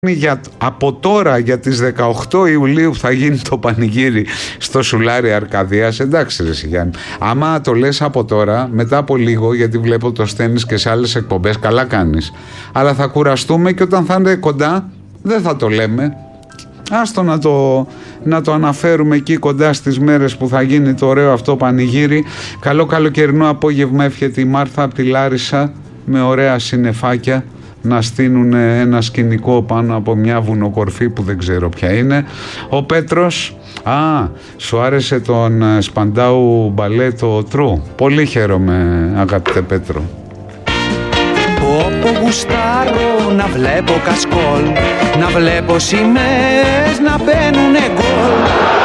Από τώρα για τις 18 Ιουλίου θα γίνει το πανηγύρι στο Σουλάρι Αρκαδίας. Εντάξει ρε Γιάννη, άμα το λες από τώρα, μετά από λίγο, γιατί βλέπω το στέλνεις και σε άλλες εκπομπές, καλά κάνεις, αλλά θα κουραστούμε και όταν θα είναι κοντά δεν θα το λέμε. Άστο να το αναφέρουμε εκεί κοντά στις μέρες που θα γίνει το ωραίο αυτό πανηγύρι. Καλό καλοκαιρινό απόγευμα εύχεται η Μάρθα από τη Λάρισα, με ωραία συννεφάκια να στείνουν ένα σκηνικό πάνω από μια βουνοκορφή που δεν ξέρω ποια είναι. Ο Πέτρος, σου άρεσε τον Σπαντάου Μπαλέ το Τρου? Πολύ χαίρομαι αγαπητέ Πέτρο. Όπου γουστάρω να βλέπω κασκόλ, να βλέπω σημαίες να μπαίνουνε γκολ.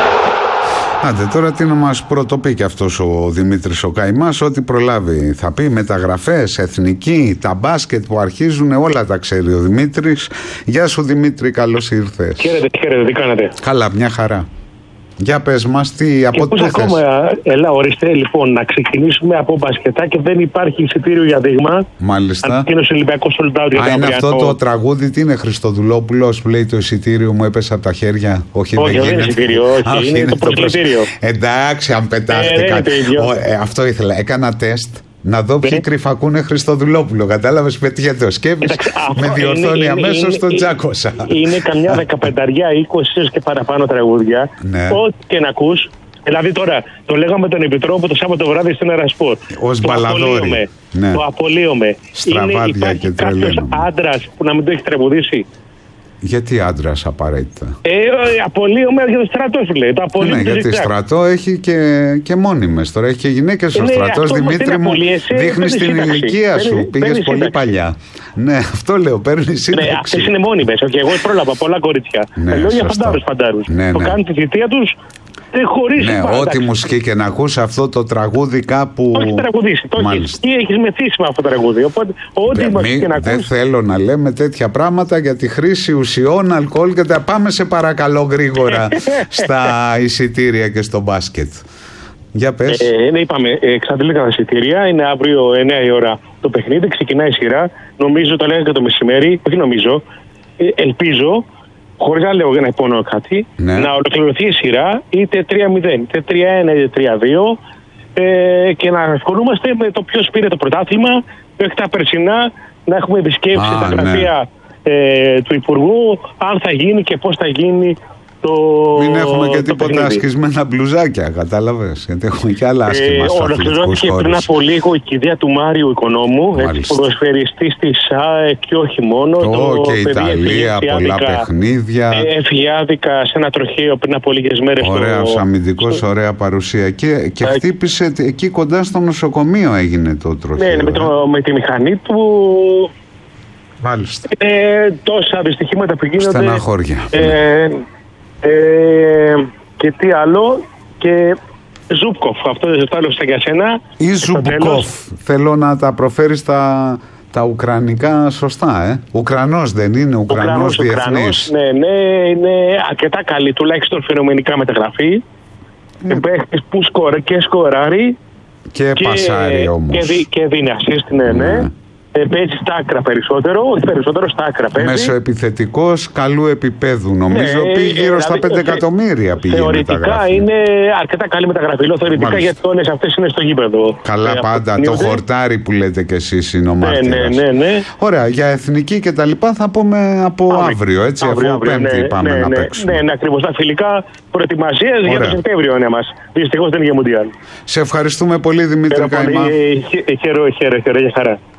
Άντε τώρα τι να μας πρωτοπεί και αυτός ο Δημήτρης ο Καημάς, ό,τι προλάβει θα πει. Μεταγραφές, εθνική, τα μπάσκετ που αρχίζουν, όλα τα ξέρει ο Δημήτρης. Γεια σου Δημήτρη, καλώς ήρθες. Χαίρετε, τι κάνετε? Καλά, μια χαρά. Για πες μας, από πού θες? Έλα, ορίστε, λοιπόν, να ξεκινήσουμε από μπασκετάκι. Δεν υπάρχει εισιτήριο για δείγμα. Μάλιστα. Ανακοίνωσε Ολυμπιακό sold out για τα είναι αυτό το τραγούδι, τι είναι, Χριστοδουλόπουλος που λέει το εισιτήριο μου έπεσε από τα χέρια? Όχι, δεν είναι εισιτήριο, όχι, είναι το προσκλητήριο. Εντάξει, αν πετάχτηκα. Αυτό ήθελα, έκανα τεστ. Να δω ποιοι κρυφακούνε Χριστοδουλόπουλο. Κατάλαβες, πετύχε το σκέφτης. Με διορθώνει αμέσως τον Τζάκοσα. Είναι καμιά 15, 20 και παραπάνω τραγούδια. Ναι. Ό,τι και να ακούς. Δηλαδή τώρα, το λέγαμε τον Επιτρόπο το Σάββατο βράδυ στην Ερασπορ. Ως μπαλαδόρι. Ναι. Το απολύομαι. Στραβάδια και τρελαίνομαι. Υπάρχει κάποιος άντρας που να μην το έχει τραγουδήσει? Γιατί άντρας απαραίτητα? Απολύομαι για το στρατό σου λέει. Ναι, γιατί στρατό έχει και μόνιμες. Τώρα έχει και γυναίκες στο στρατός. Δημήτρη μου, δείχνεις την ηλικία σου. Πήγες πολύ παλιά. Ναι, αυτό λέω, παίρνεις σύνταξη. Ναι, αυτές είναι μόνιμες. Και εγώ πρόλαβα πολλά κορίτσια. Λέω για φαντάρους. Το κάνουν τη θητεία τους. Ναι, ό,τι μουσική και να ακούς αυτό το τραγούδι κάπου. Το έχει τραγουδήσει. Ή έχει μεθύσει με αυτό το τραγούδι. Οπότε, ό,τι μουσική και να ακούς. Δεν θέλω να λέμε τέτοια πράγματα για τη χρήση ουσιών, αλκοόλ και τα. Πάμε σε παρακαλώ γρήγορα στα εισιτήρια και στο μπάσκετ. Για πες. Ναι, είπαμε, εξαντλήθηκαν τα εισιτήρια. Είναι αύριο 9 η ώρα το παιχνίδι. Ξεκινάει η σειρά. Νομίζω, το λέγανε και το μεσημέρι. Όχι νομίζω. Ελπίζω. Χωρίς να λέω για να υπονοώ κάτι, ναι, να ολοκληρωθεί η σειρά είτε 3-0, είτε 3-1, είτε 3-2 και να ασχολούμαστε με το ποιος πήρε το πρωτάθλημα, μέχρι τα περσινά να έχουμε επισκέψει τα γραφεία του Υπουργού, αν θα γίνει και πώς θα γίνει Μην έχουμε και τίποτα ασκισμένα μπλουζάκια, κατάλαβες, γιατί έχουμε και άλλα άσχημα στους αθλητικούς χώρους. Ολοκληρώθηκε πριν από λίγο η κηδεία του Μάριου Οικονόμου, ποδοσφαιριστής της ΑΕΚ και όχι μόνο. Και Ιταλία, πολλά παιχνίδια. Έφυγε άδικα σε ένα τροχαίο πριν από λίγες μέρες. Ωραίος αμυντικός, ωραία παρουσία. Και χτύπησε εκεί κοντά στο νοσοκομείο έγινε το τροχαίο. Ναι, με τη μηχανή του. Μάλιστα. Τόσα δυστυχήματα που γίνονται. Στεναχώρια. Και τι άλλο, και Ζούπκοφ, αυτό δεν το έλεγα για σένα. Ή Ζούπκοφ, θέλω να τα προφέρεις τα ουκρανικά σωστά, Ουκρανός δεν είναι, Ουκρανός διεθνής. Ναι, είναι αρκετά καλή, τουλάχιστον φαινομενικά μεταγραφή. Παίχτης που σκοράρει και πασάρει όμως. Και δίνει assist, ναι. Παίζει στα άκρα περισσότερο, όχι περισσότερο, στα άκρα παίζει. Μεσοεπιθετικός καλού επίπεδου, νομίζω πήγε γύρω στα 5 εκατομμύρια πήγε. Θεωρητικά είναι αρκετά καλή μεταγραφή. Θεωρητικά γιατί όλες αυτές είναι στο γήπεδο. Καλά πάντα, το χορτάρι που λέτε κι εσείς είναι ο μάρτυρας. Ναι. Ωραία, για εθνική και τα λοιπά θα πούμε από αύριο, έτσι, αφού Πέμπτη πάμε να παίξουμε. Ναι, ακριβώς, τα φιλικά προετοιμασίες για το Σεπτέμβριο είναι μας. Δυστυχώς δεν είναι για Μουντιάλ. Σε ευχαριστούμε πολύ Δημήτρη Καημά. Χαίρομαι, για χαρά.